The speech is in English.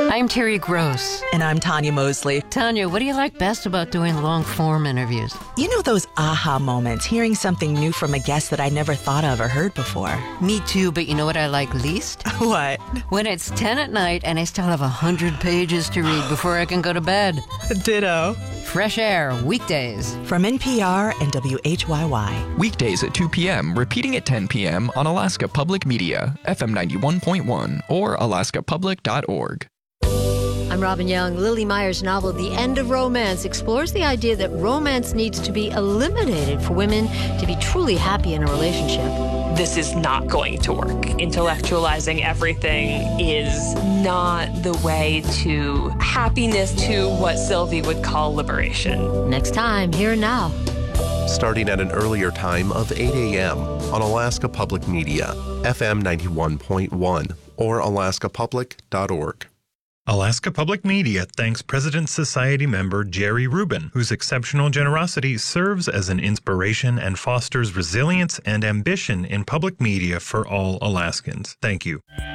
I'm Terry Gross. And I'm Tanya Mosley. Tanya, what do you like best about doing long-form interviews? You know those aha moments, hearing something new from a guest that I never thought of or heard before. Me too, but you know what I like least? What? When it's 10 at night and I still have 100 pages to read before I can go to bed. Ditto. Fresh Air, weekdays. From NPR and WHYY. Weekdays at 2 p.m., repeating at 10 p.m. on Alaska Public Media, FM 91.1 or alaskapublic.org. I'm Robin Young. Lily Meyer's novel, The End of Romance, explores the idea that romance needs to be eliminated for women to be truly happy in a relationship. This is not going to work. Intellectualizing everything is not the way to happiness, to what Sylvie would call liberation. Next time, Here and Now. Starting at an earlier time of 8 a.m. on Alaska Public Media, FM 91.1 or alaskapublic.org. Alaska Public Media thanks President's Society member Jerry Rubin, whose exceptional generosity serves as an inspiration and fosters resilience and ambition in public media for all Alaskans. Thank you.